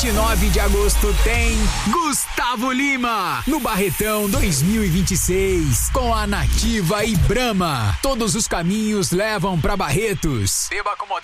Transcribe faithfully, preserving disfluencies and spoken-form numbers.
vinte e nove de agosto tem Gustavo Lima no Barretão dois mil e vinte e seis com a Nativa e Brahma. Todos os caminhos levam pra Barretos. Beba com